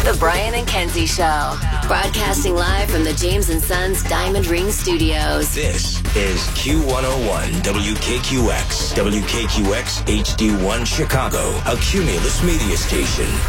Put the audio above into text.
The Brian and Kenzie Show. Broadcasting live from the James and Sons Diamond Ring Studios. This is Q101 WKQX. WKQX HD1 Chicago, a Cumulus media station.